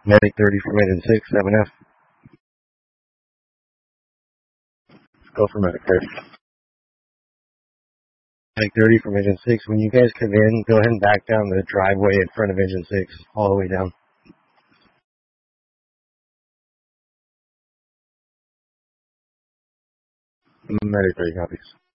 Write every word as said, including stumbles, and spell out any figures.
Medic thirty from engine six, seven F. Go for medic thirty. Medic thirty from engine six. When you guys come in, go ahead and back down the driveway in front of engine six, all the way down. Medic thirty copies.